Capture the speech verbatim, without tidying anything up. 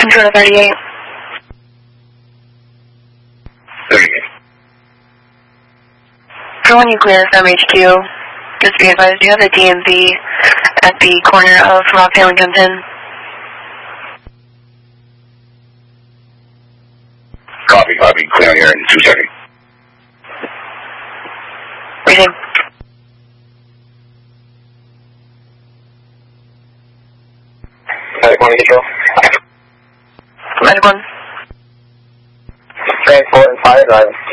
Control thirty-eight. thirty-eight. For when you clear from H Q, just be advised you have a D M V at the corner of Rockdale and Kempton. Copy, copy. Clear here in two seconds. Reading. Medic one control. Medic one. Transport and fire driving.